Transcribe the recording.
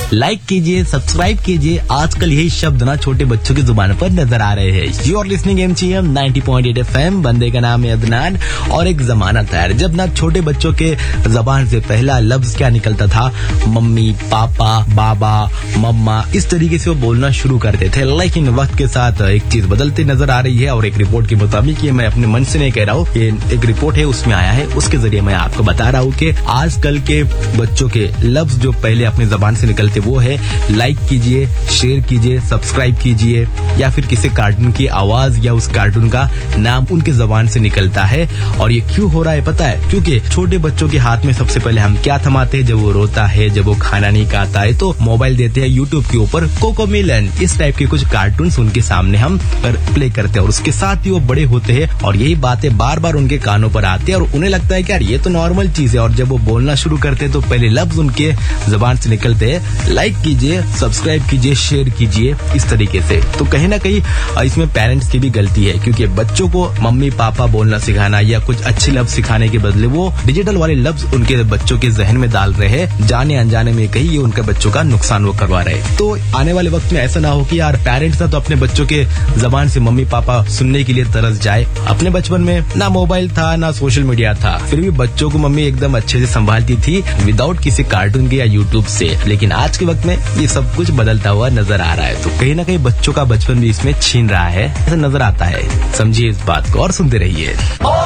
Like कीजिए, subscribe कीजिए। आजकल यही शब्द ना छोटे बच्चों की जुबान पर नजर आ रहे हैं। You are listening MGM 90.8 FM। बंदे का नाम है अदनान। और एक जमाना था जब ना छोटे बच्चों के जबान से पहला लफ्ज क्या निकलता था, मम्मी, पापा, बाबा, मम्मा, इस तरीके से वो बोलना शुरू करते थे। लेकिन वक्त के साथ एक चीज बदलती नजर आ रही है और एक रिपोर्ट के मुताबिक, ये मैं अपने मन से नहीं कह रहा हूँ, ये एक रिपोर्ट है उसमें आया है, उसके जरिए मैं आपको बता रहा हूँ कि आजकल के बच्चों के लफ्ज जो पहले अपनी जबान से निकलते वो है लाइक कीजिए, शेयर कीजिए, सब्सक्राइब कीजिए, या फिर किसी कार्टून की आवाज या उस कार्टून का नाम उनके जबान से निकलता है। और ये क्यों हो रहा है पता है? क्योंकि छोटे बच्चों के हाथ में सबसे पहले हम क्या थमाते हैं जब वो रोता है, जब वो खाना नहीं खाता है, तो मोबाइल देते हैं। यूट्यूब के ऊपर कोकोमेलन, इस टाइप के कुछ कार्टून उनके सामने हम प्ले करते हैं और उसके साथ ही वो बड़े होते हैं और यही बातें बार बार उनके कानों पर आती है और उन्हें लगता है कि यार ये तो नॉर्मल चीज है। और जब वो बोलना शुरू करते हैं तो पहले लफ्ज उनके जबान से निकलते हैं लाइक कीजिए, सब्सक्राइब कीजिए, शेयर कीजिए, इस तरीके से। तो कहीं ना कहीं इसमें पेरेंट्स की भी गलती है, क्योंकि बच्चों को मम्मी पापा बोलना सिखाना या कुछ अच्छे लफ्ज सिखाने के बदले वो डिजिटल वाले लफ्ज उनके बच्चों के जहन में डाल रहे हैं, जाने अनजाने में कहीं ये उनके बच्चों का नुकसान वो करवा रहे हैं। तो आने वाले वक्त में ऐसा ना हो कि यार पेरेंट्स ना तो अपने बच्चों के जबान से मम्मी पापा सुनने के लिए तरस जाए। अपने बचपन में ना मोबाइल था ना सोशल मीडिया था, फिर भी बच्चों को मम्मी एकदम अच्छे से संभालती थी विदाउट किसी कार्टून के या यूट्यूब से। लेकिन आज के वक्त में ये सब कुछ बदलता हुआ नजर आ रहा है, तो कहीं ना कहीं बच्चों का बचपन भी इसमें छीन रहा है, ऐसा नजर आता है। समझिए इस बात को और सुनते रहिए।